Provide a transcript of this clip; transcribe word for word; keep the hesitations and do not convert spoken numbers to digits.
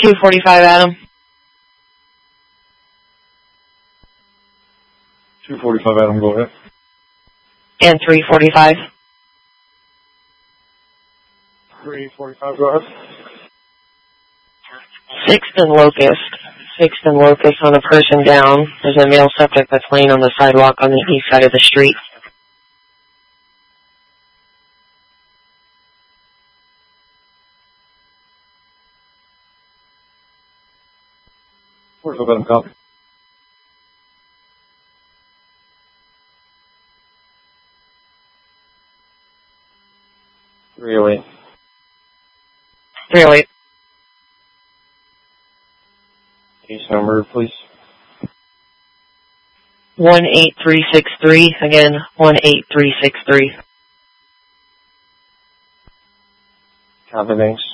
two forty-five, Adam. two forty-five, Adam, go ahead. And three forty-five. three forty-five, go ahead. Sixth and Locust. Sixth and Locust on a person down. There's a male subject that's laying on the sidewalk on the east side of the street. forty-five, Adam, copy. three oh eight. three oh eight. Case number, please. one eight three six three. Again, one eight three six three. Copy, thanks.